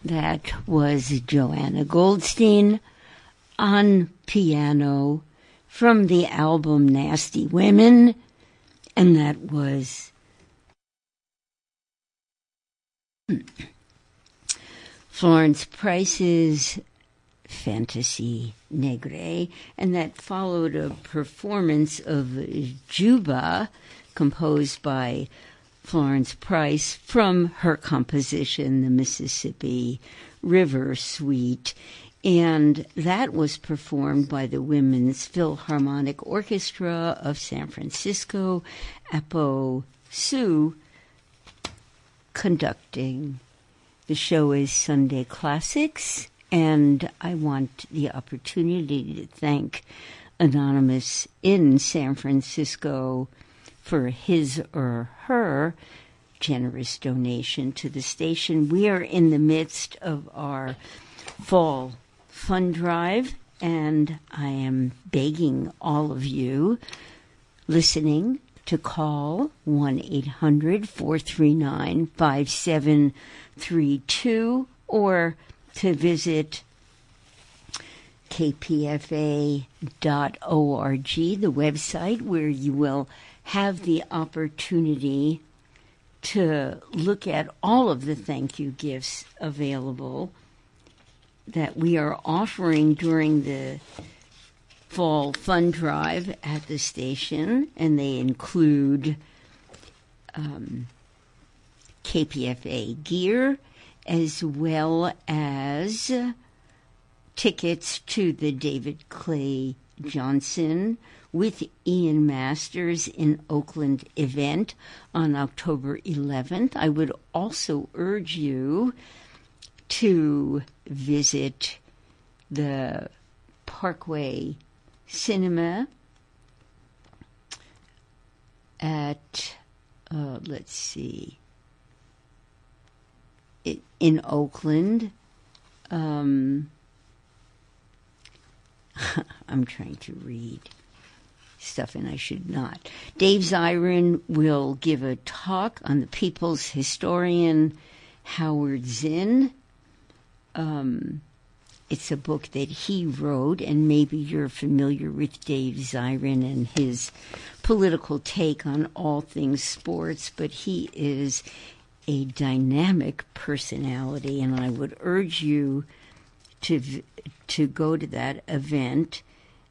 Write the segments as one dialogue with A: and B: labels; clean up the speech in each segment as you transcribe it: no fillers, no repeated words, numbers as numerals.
A: That was Joanna Goldstein on piano from the album Nasty Women, and that was Florence Price's Fantasy Negre, and that followed a performance of Juba, composed by Florence Price from her composition, the Mississippi River Suite, and that was performed by the Women's Philharmonic Orchestra of San Francisco, Apo Sue conducting. The show is Sunday Classics, and I want the opportunity to thank Anonymous in San Francisco for his or her generous donation to the station. We are in the midst of our fall fund drive, and I am begging all of you listening to call 1-800-439-5732 or to visit kpfa.org, the website where you will have the opportunity to look at all of the thank you gifts available that we are offering during the fall fund drive at the station, and they include KPFA gear as well as tickets to the David Clay Johnson with Ian Masters in Oakland event on October 11th. I would also urge you to visit the Parkway Cinema at, in Oakland. I'm trying to read stuff and I should not. Dave Zirin will give a talk on the people's historian Howard Zinn. It's a book that he wrote, and maybe you're familiar with Dave Zirin and his political take on all things sports, but he is a dynamic personality, and I would urge you to go to that event.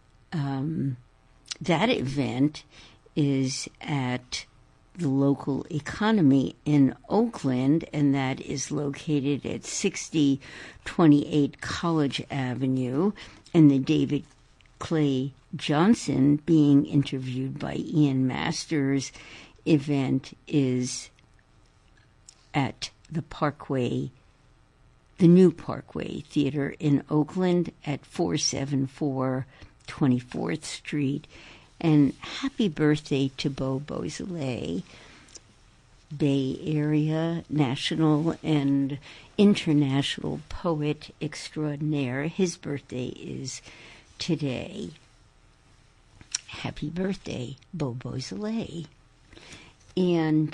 A: That event is at the Local Economy in Oakland, and that is located at 6028 College Avenue, and the David Clay Johnson being interviewed by Ian Masters event is at the new Parkway Theater in Oakland at 474 24th Street. And happy birthday to Beau Beausoleil, Bay Area national and international poet extraordinaire. His birthday is today. Happy birthday, Beau Beausoleil. And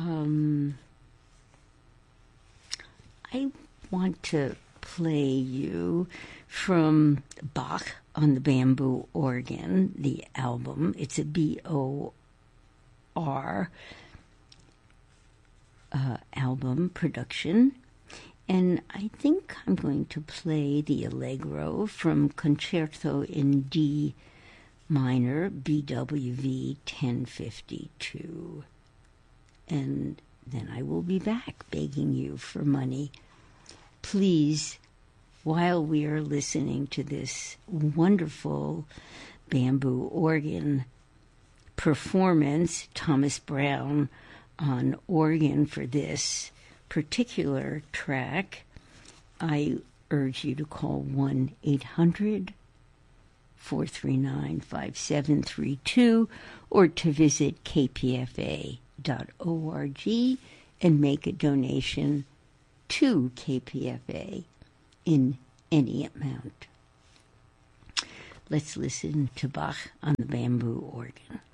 A: I want to play you from Bach on the Bamboo Organ, the album. It's a B-O-R album production. And I think I'm going to play the Allegro from Concerto in D minor, BWV 1052. And then I will be back begging you for money. Please, while we are listening to this wonderful bamboo organ performance, Thomas Brown on organ for this particular track, I urge you to call 1-800-439-5732 or to visit kpfa.org and make a donation to KPFA in any amount. Let's listen to Bach on the bamboo organ.